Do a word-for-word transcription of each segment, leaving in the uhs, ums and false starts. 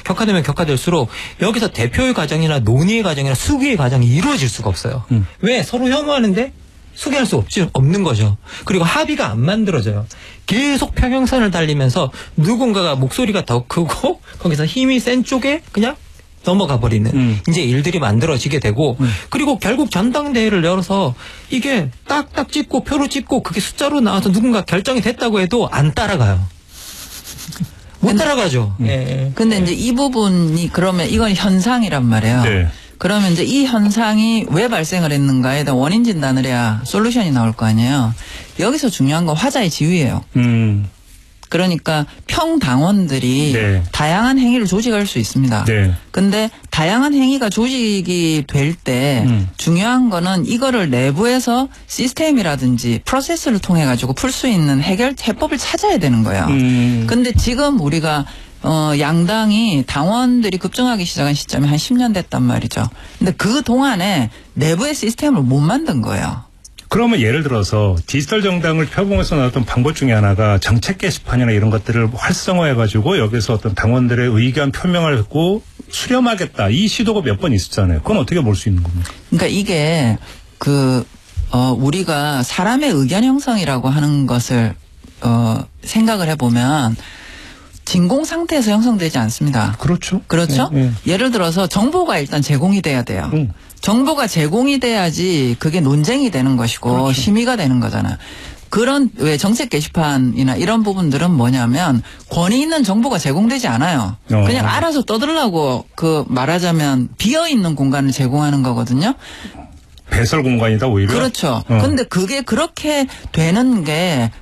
격화되면 격화될수록 여기서 대표의 과정이나 논의의 과정이나 수기의 과정이 이루어질 수가 없어요. 음. 왜? 서로 혐오하는데 수기할 수 없지, 없는 거죠. 그리고 합의가 안 만들어져요. 계속 평행선을 달리면서 누군가가 목소리가 더 크고 거기서 힘이 센 쪽에 그냥 넘어가 버리는 음. 이제 일들이 만들어지게 되고 음. 그리고 결국 전당대회를 열어서 이게 딱딱 찍고 표로 찍고 그게 숫자로 나와서 누군가 결정이 됐다고 해도 안 따라가요. 못 근데, 따라가죠. 음. 예. 근데 이제 이 부분이 그러면 이건 현상이란 말이에요. 네. 그러면 이제 이 현상이 왜 발생을 했는가에 대한 원인 진단을 해야 솔루션이 나올 거 아니에요. 여기서 중요한 건 화자의 지위예요. 음. 그러니까 평당원들이 네. 다양한 행위를 조직할 수 있습니다. 네. 근데 다양한 행위가 조직이 될 때 음. 중요한 거는 이거를 내부에서 시스템이라든지 프로세스를 통해 가지고 풀 수 있는 해결 해법을 찾아야 되는 거예요. 음. 근데 지금 우리가 어 양당이 당원들이 급증하기 시작한 시점이 한 십 년 됐단 말이죠. 근데 그 동안에 내부의 시스템을 못 만든 거예요. 그러면 예를 들어서 디지털 정당을 표방해서 나왔던 방법 중에 하나가 정책 게시판이나 이런 것들을 활성화해가지고 여기서 어떤 당원들의 의견 표명을 했고 수렴하겠다. 이 시도가 몇 번 있었잖아요. 그건 어떻게 볼 수 있는 겁니까? 그러니까 이게 그, 어, 우리가 사람의 의견 형성이라고 하는 것을, 어, 생각을 해보면 진공 상태에서 형성되지 않습니다. 그렇죠. 그렇죠. 네, 네. 예를 들어서 정보가 일단 제공이 돼야 돼요. 음. 정보가 제공이 돼야지 그게 논쟁이 되는 것이고 그렇죠. 심의가 되는 거잖아. 그런 왜 정책 게시판이나 이런 부분들은 뭐냐면 권위 있는 정보가 제공되지 않아요. 어. 그냥 알아서 떠들라고 그 말하자면 비어 있는 공간을 제공하는 거거든요. 배설 공간이다 오히려. 그렇죠. 어. 근데 그게 그렇게 되는 게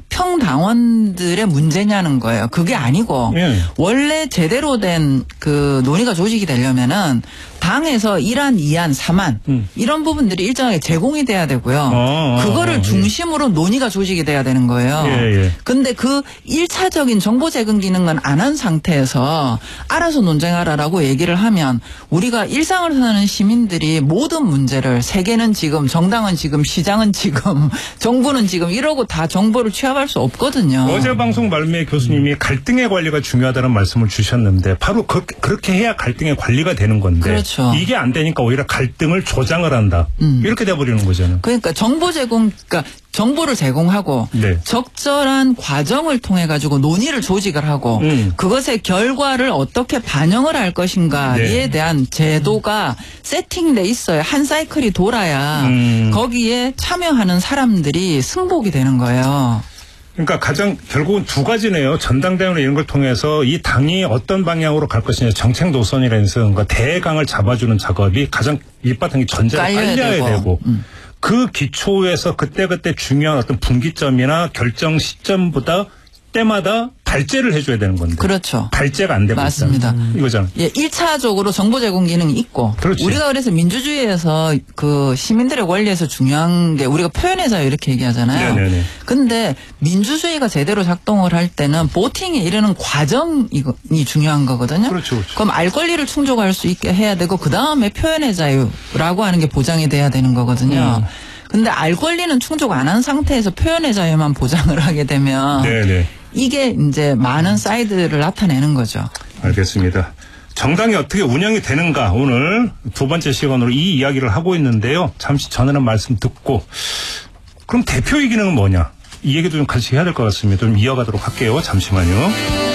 평당원들의 문제냐는 거예요. 그게 아니고 예. 원래 제대로 된 그 논의가 조직이 되려면은 당에서 일 안, 이 안, 삼 안 음. 이런 부분들이 일정하게 제공이 돼야 되고요. 어, 그거를 어, 중심으로 예. 논의가 조직이 돼야 되는 거예요. 예, 예. 근데 그 일 차적인 정보 제공 기능은 안 한 상태에서 알아서 논쟁하라라고 얘기를 하면 우리가 일상을 사는 시민들이 모든 문제를 세계는 지금, 정당은 지금, 시장은 지금, 정부는 지금 이러고 다 정보를 취합할 수 없거든요. 어제 방송 말미에 교수님이 갈등의 관리가 중요하다는 말씀을 주셨는데 바로 그, 그렇게 해야 갈등의 관리가 되는 건데 그렇죠. 이게 안 되니까 오히려 갈등을 조장을 한다. 음. 이렇게 돼버리는 거잖아요. 그러니까 정보 제공, 그러니까 정보를 제공하고 네. 적절한 과정을 통해 가지고 논의를 조직을 하고 음. 그것의 결과를 어떻게 반영을 할 것인가에 네. 대한 제도가 세팅돼 있어요. 한 사이클이 돌아야 음. 거기에 참여하는 사람들이 승복이 되는 거예요. 그러니까 가장 결국은 두 가지네요. 전당대회나 이런 걸 통해서 이 당이 어떤 방향으로 갈 것이냐 정책 노선이라면서 그러니까 대강을 잡아주는 작업이 가장 밑바탕이 전제로 깔려야, 깔려야 되고, 되고. 음. 그 기초에서 그때그때 중요한 어떤 분기점이나 결정 시점보다 때마다 발제를 해줘야 되는 건데. 그렇죠. 발제가 안 되고 맞습니다. 음. 이거잖아요. 예, 일 차적으로 정보 제공 기능이 있고. 그렇지. 우리가 그래서 민주주의에서 그 시민들의 권리에서 중요한 게 우리가 표현의 자유 이렇게 얘기하잖아요. 네네네. 근데 민주주의가 제대로 작동을 할 때는 보팅에 이르는 과정이 중요한 거거든요. 그렇죠, 그렇죠. 그럼 알 권리를 충족할 수 있게 해야 되고 그 다음에 표현의 자유라고 하는 게 보장이 돼야 되는 거거든요. 음. 근데 알 권리는 충족 안 한 상태에서 표현의 자유만 보장을 하게 되면 네네. 이게 이제 많은 사이드를 나타내는 거죠. 알겠습니다. 정당이 어떻게 운영이 되는가 오늘 두 번째 시간으로 이 이야기를 하고 있는데요. 잠시 전하는 말씀 듣고 그럼 대표의 기능은 뭐냐? 이 얘기도 좀 같이 해야 될 것 같습니다. 좀 이어가도록 할게요. 잠시만요.